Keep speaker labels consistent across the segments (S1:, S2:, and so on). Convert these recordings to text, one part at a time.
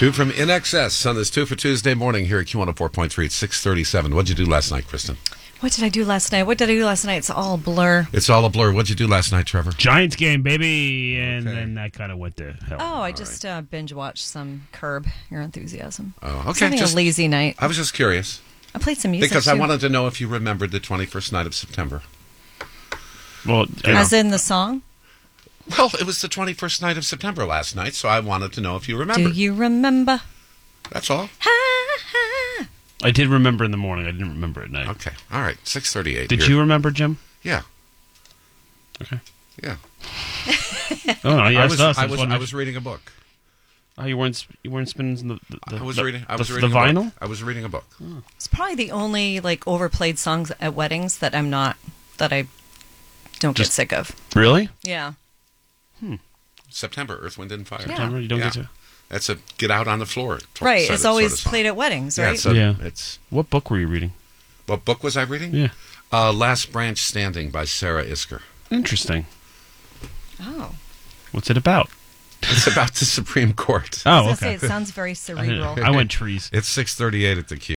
S1: Two from In Excess on this 2 for Tuesday morning here at Q104.3 at 6:37. What'd you do last night, Kristen?
S2: What did I do last night? It's all a blur.
S1: It's all a blur. What'd you do last night, Trevor?
S3: Giants game, baby. And then that kind of went to hell.
S2: Oh, I just binge watched some Curb Your Enthusiasm.
S1: Oh, okay.
S2: It's having a lazy night.
S1: I was just curious.
S2: I played some music,
S1: because
S2: too.
S1: I wanted to know if you remembered the 21st night of September.
S3: Well,
S2: as in the song?
S1: Well, it was the 21st night of September last night, so I wanted to know if you remembered.
S2: Do you remember?
S1: That's all.
S3: I did remember in the morning. I didn't remember at night.
S1: Okay. All right. 6:38.
S3: Did you remember, Jim?
S1: Yeah.
S3: Okay.
S1: Yeah.
S3: Oh, no,
S1: I was reading a book.
S3: Oh, you weren't spinning the
S1: I was reading the
S3: vinyl?
S1: Book. I was reading a book.
S2: Oh. It's probably the only overplayed songs at weddings that I don't get sick of.
S3: Really?
S2: Yeah.
S1: September, Earth, Wind, and Fire.
S2: Yeah.
S3: September, you don't get to.
S1: That's a get out on the floor.
S2: Right. It's always played at weddings, right?
S1: It's
S3: What book were you reading?
S1: What book was I reading?
S3: Yeah.
S1: Last Branch Standing by Sarah Isker.
S3: Interesting.
S2: Oh.
S3: What's it about?
S1: It's about the Supreme Court.
S3: Oh,
S2: okay. Say, it sounds very cerebral.
S3: I went trees.
S1: It's 6:38 at the Q.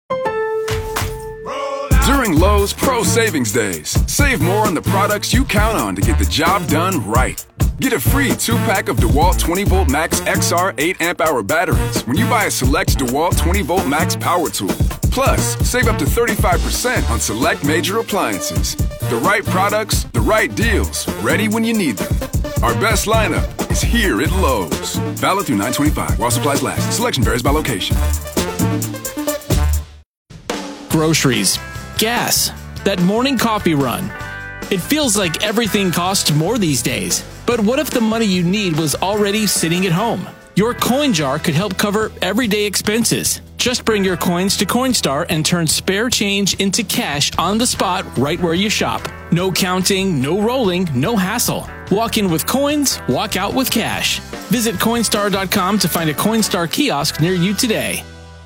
S4: During Lowe's Pro Savings Days, save more on the products you count on to get the job done right. Get a free 2-pack of DeWalt 20-volt Max XR 8-amp-hour batteries when you buy a select DeWalt 20-volt Max power tool. Plus, save up to 35% on select major appliances. The right products, the right deals, ready when you need them. Our best lineup is here at Lowe's. Valid through 9/25 while supplies last. Selection varies by location.
S5: Groceries, gas, that morning coffee run. It feels like everything costs more these days. But what if the money you need was already sitting at home? Your coin jar could help cover everyday expenses. Just bring your coins to Coinstar and turn spare change into cash on the spot right where you shop. No counting, no rolling, no hassle. Walk in with coins, walk out with cash. Visit Coinstar.com to find a Coinstar kiosk near you today.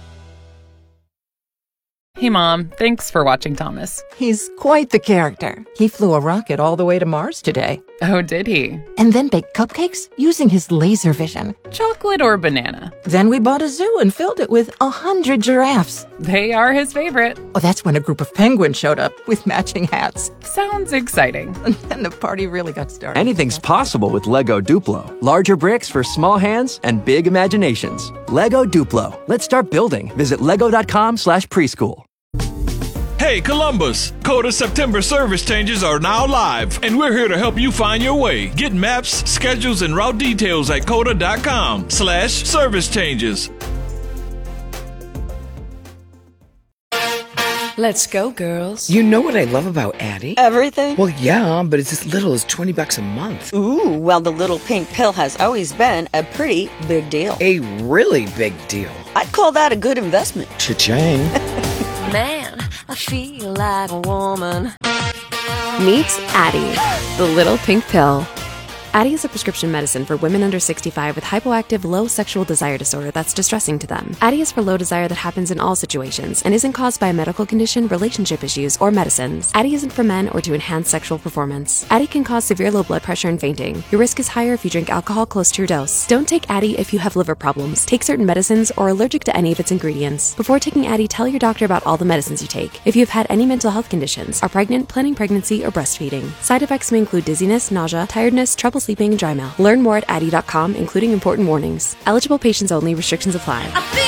S6: Hey, Mom. Thanks for watching Thomas.
S7: He's quite the character. He flew a rocket all the way to Mars today.
S6: Oh, did he?
S7: And then baked cupcakes using his laser vision.
S6: Chocolate or banana?
S7: Then we bought a zoo and filled it with 100 giraffes.
S6: They are his favorite.
S7: Oh, that's when a group of penguins showed up with matching hats.
S6: Sounds exciting.
S7: And then the party really got started.
S8: Anything's possible with Lego Duplo. Larger bricks for small hands and big imaginations. Lego Duplo. Let's start building. Visit lego.com/preschool.
S9: Hey Columbus, Coda September service changes are now live, and we're here to help you find your way. Get maps, schedules, and route details at coda.com/service changes.
S10: Let's go, girls. You know what I love about Addie?
S11: Everything?
S10: Well, yeah, but it's as little as $20 a month.
S11: Ooh, well, the little pink pill has always been a pretty big deal.
S10: A really big deal.
S11: I'd call that a good investment.
S10: Cha-ching.
S12: Man, I feel like a woman. Meet Addie, the little pink pill. Addie is a prescription medicine for women under 65 with hypoactive low sexual desire disorder that's distressing to them. Addie is for low desire that happens in all situations and isn't caused by a medical condition, relationship issues, or medicines. Addie isn't for men or to enhance sexual performance. Addie can cause severe low blood pressure and fainting. Your risk is higher if you drink alcohol close to your dose. Don't take Addie if you have liver problems, take certain medicines, or are allergic to any of its ingredients. Before taking Addie, tell your doctor about all the medicines you take. If you have had any mental health conditions, are pregnant, planning pregnancy, or breastfeeding. Side effects may include dizziness, nausea, tiredness, trouble sleeping, and dry mouth. Learn more at Addie.com, including important warnings. Eligible patients only. Restrictions apply.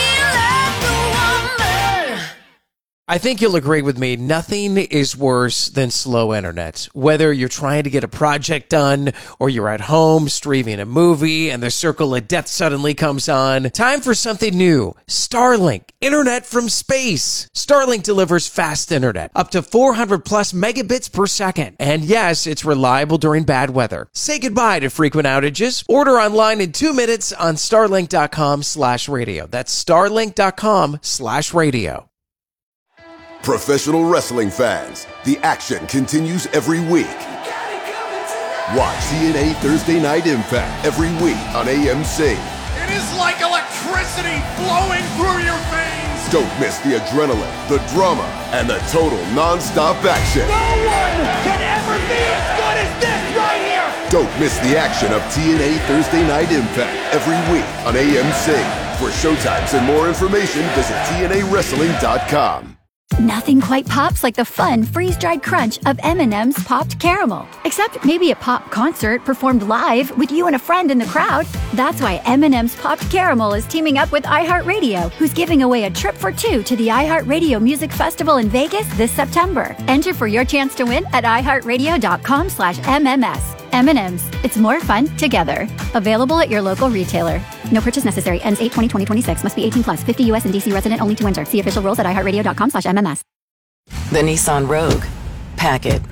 S13: I think you'll agree with me, nothing is worse than slow internet. Whether you're trying to get a project done or you're at home streaming a movie and the circle of death suddenly comes on, time for something new. Starlink, internet from space. Starlink delivers fast internet, up to 400 plus megabits per second. And yes, it's reliable during bad weather. Say goodbye to frequent outages. Order online in 2 minutes on starlink.com/radio. That's starlink.com/radio.
S14: Professional wrestling fans, the action continues every week. Watch TNA Thursday Night Impact every week on AMC.
S15: It is like electricity flowing through your veins.
S14: Don't miss the adrenaline, the drama, and the total non-stop action.
S15: No one can ever be as good as this right here.
S14: Don't miss the action of TNA Thursday Night Impact every week on AMC. For showtimes and more information, visit TNAWrestling.com.
S16: Nothing quite pops like the fun, freeze-dried crunch of M&M's Popped Caramel. Except maybe a pop concert performed live with you and a friend in the crowd. That's why M&M's Popped Caramel is teaming up with iHeartRadio, who's giving away a trip for two to the iHeartRadio Music Festival in Vegas this September. Enter for your chance to win at iHeartRadio.com/MMS. M&M's. It's more fun together. Available at your local retailer. No purchase necessary. Ends 8/20/2026. Must be 18 plus. 50 U.S. and D.C. resident only to enter. See official rules at iHeartRadio.com/MMS.
S17: The Nissan Rogue. Pack it.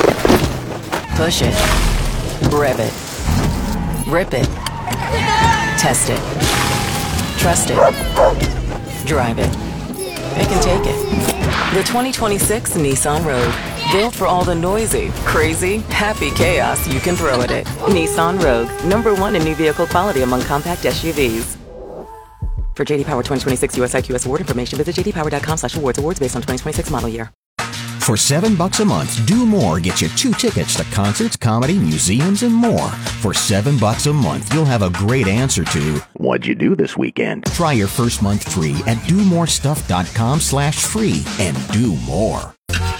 S17: Push it. Rev it. Rip it. Test it. Trust it. Drive it. It can take it. The 2026 Nissan Rogue. Built for all the noisy, crazy, happy chaos you can throw at it. Nissan Rogue. #1 in new vehicle quality among compact SUVs. For JD Power 2026 US IQS award information, visit jdpower.com/awards. Awards based on 2026 model year.
S18: For $7 a month, Do More gets you 2 tickets to concerts, comedy, museums, and more. For $7 a month, you'll have a great answer to, what'd you do this weekend? Try your first month free at domorestuff.com/free and do more.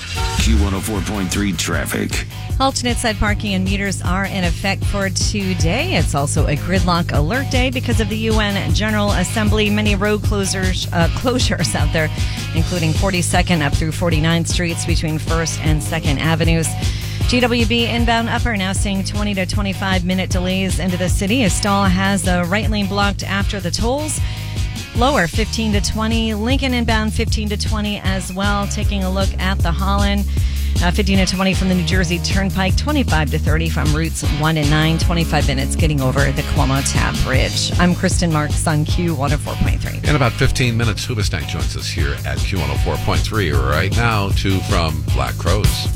S19: Q104.3 traffic.
S2: Alternate side parking and meters are in effect for today. It's also a gridlock alert day because of the UN General Assembly. Many road closures out there, including 42nd up through 49th Streets between 1st and 2nd Avenues. GWB inbound upper now seeing 20 to 25 minute delays into the city. A stall has the right lane blocked after the tolls. Lower 15 to 20. Lincoln inbound 15 to 20 as well. Taking a look at the Holland. 15 to 20 from the New Jersey Turnpike, 25 to 30 from routes 1 and 9, 25 minutes getting over the Cuomo Tap Bridge. I'm Kristen Marks on Q104.3.
S1: In about 15 minutes, Hoobastank joins us here at Q104.3. Right now, 2 from Black Crowes.